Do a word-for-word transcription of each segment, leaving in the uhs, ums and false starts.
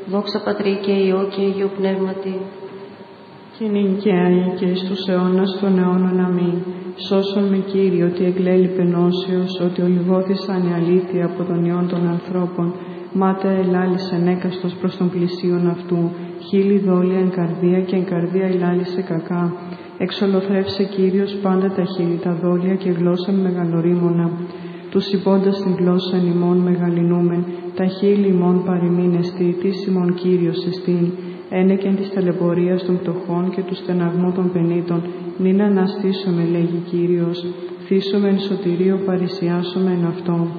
Δόξα Πατρί και Υιό και Αγίου Πνεύματι. Και νυν και άη και εις τους αιώνας των αιώνων. Αμήν. Σώσον με, Κύριε, ότι εγκλέλει πενώσεως, ότι ολιγώθησαν η αλήθεια από τον ιόν των ανθρώπων. Μάτε ελάλησεν έκαστος προς τον πλησίον αυτού. Χείλη δόλια εν καρδία και εν καρδία ελάλησε κακά. Εξολοθρεύσε, Κύριος, πάντα τα χείλη τα δόλια και γλώσσαν μεγαλορίμωνα. Τους υπόντας την γλώσσαν ημών μεγαλυνούμεν, τα χείλη ημών παρημείνεστη, της ημών Κύριος εστίν, ένεκεν της ταλαιπωρίας των πτωχών και του στεναγμού των πενήτων, νυν αναστήσομαι, λέγει Κύριος, θύσομεν σωτηρίο παρησιάσομεν αυτό.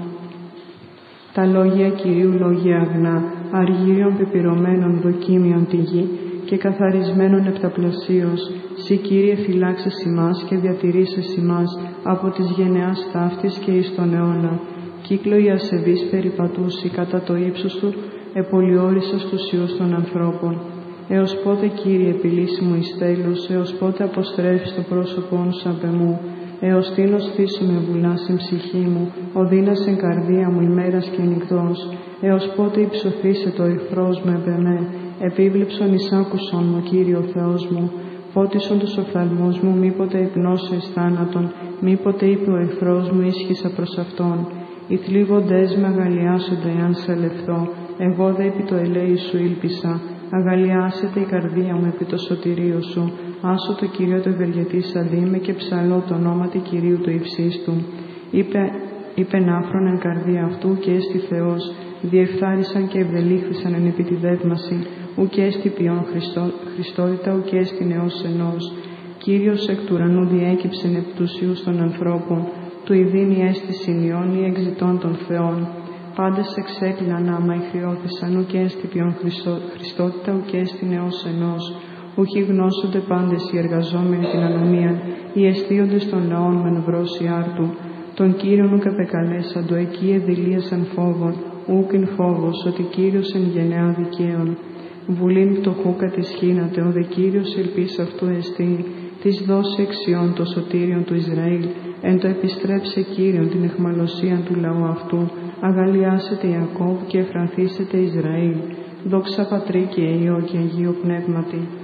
Τα λόγια Κυρίου λόγια αγνά, αργύριων πεπυρωμένων δοκίμιον τη γη και καθαρισμένων επταπλασίως, σύ, Κύριε, φυλάξεις ημάς και διατηρήσεις ημάς από της γενεάς ταύτης και εις τον αιώνα. Κύκλο η ασεβής περιπατούσι κατά το ύψος του, επολιόρισας τους ιούς των ανθρώπων. Έως πότε, Κύριε, επιλύσιμο εις τέλος, έως πότε αποστρέφεις το πρόσωπόν σου απ' εμού, έως τίνος θύσουμε βουλάς εν ψυχή μου, οδύνας εν καρδία μου ημέρας και νυχτός, έως πότε υψωθήσε το εχθρός μου επ' εμέ, επίβλεψον εις άκουσον μου, Κύριο Θεός μου, πότισον τους οφθαλμούς μου, μήποτε υπνώσω εις θάνατον, μήποτε είπε ο εχθρός μου ίσχυσα προς αυτόν. Οι θλίβοντές με αγαλιάσονται εάν σε λεφθώ, εγώ δε επί το ελέη σου ήλπισα. Αγαλιάσεται η καρδία μου επί το σωτηρίο σου, άσο το Κυρίο το ευεργετής αντίμε και ψαλώ το ονόματι Κυρίου του υψίστου. Είπε, είπε ναύρον εν καρδία αυτού και έστι Θεός, διεφθάρισαν και ευδελίχθησαν εν επί τη δεύμαση, ουκ έστι ποιόν Χριστό, Χριστότητα, ουκ έστι νεός ενός. Κύριος εκ του ουρανού διέκυψεν επί τους ιούς των ανθρώπων, του ειδήνει έστι συνειών ή εξητών των Θεών. Πάντες εξέκλειναν άμα ηχριώθησαν, ουκ έστι ποιόν Χριστότητα, ουκ έστι νεός ενός. Ουχι γνώσονται πάντες οι εργαζόμενοι την ανομίαν, οι αισθίοντες των λαών μεν βρώσει άρτου. Τον Κύριον ουκ επεκαλέσαντο, εκεί εδηλίασαν φόβον, ουκ ειν φόβος, ότι Κύριος εν γενεά δικαίων. Βουλήν πτωχού κατησχύνατε, ο δε Κύριος ελπίς αυτού εστί, της δώσει εξιών το σωτήριον του Ισραήλ, εν το επιστρέψε Κύριον την εχμαλωσίαν του λαού αυτού, αγαλιάσετε Ιακώβ και εφρανθήσετε Ισραήλ. Δόξα Πατρί και Υιό και Αγίου Πνεύματι.